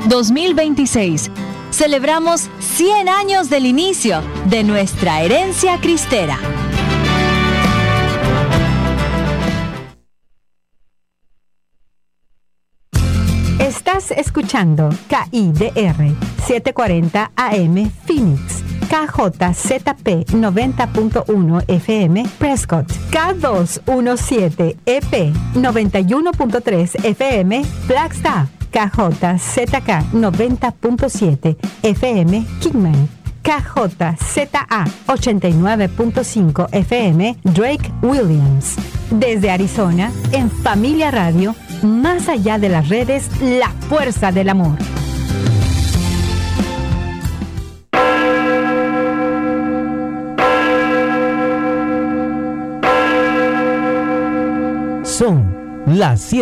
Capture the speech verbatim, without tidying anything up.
dos mil veintiséis. Celebramos cien años del inicio de nuestra herencia cristera. Estás escuchando K I D R setecientos cuarenta A M Phoenix, K J Z P noventa punto uno F M Prescott, K doscientos diecisiete E P noventa y uno punto tres F M Flagstaff, K J Z K noventa punto siete F M Kingman, K J Z A ochenta y nueve punto cinco F M Drake Williams. Desde Arizona, en Familia Radio, más allá de las redes, la fuerza del amor. Son las siete.